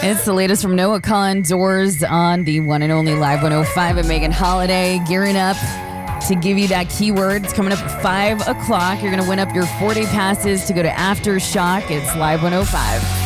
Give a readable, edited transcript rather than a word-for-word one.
It's the latest from Noah Kahan, Doors on the one and only Live 105 and Megan Holiday, gearing up to give you that keyword. It's coming up at 5 o'clock. You're going to win up your 4-day passes to go to Aftershock. It's Live 105.